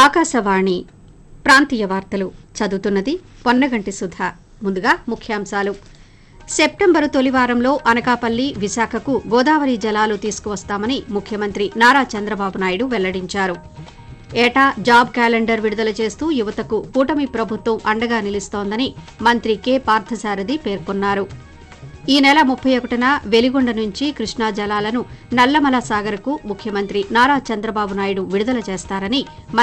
ఆకాశవాణి ప్రాంతీయ వార్తలు చదువుతున్నది పొన్నగంటి సుధ. ముందుగా ముఖ్యాంశాలు. సెప్టెంబరు తొలివారంలో అనకాపల్లి, విశాఖకు గోదావరి జలాలు తీసుకువస్తామని ముఖ్యమంత్రి నారా చంద్రబాబు నాయుడు వెల్లడించారు. ఏటా జాబ్ క్యాలెండర్ విడుదల చేస్తూ యువతకు కూటమి ప్రభుత్వం అండగా నిలుస్తోందని మంత్రి కె పార్థసారథి పేర్కొన్నారు. ఈ నెల 31న వెలిగొండ నుంచి కృష్ణా జలాలను నల్లమల సాగర్కు ముఖ్యమంత్రి నారా చంద్రబాబు నాయుడు విడుదల చేస్తారని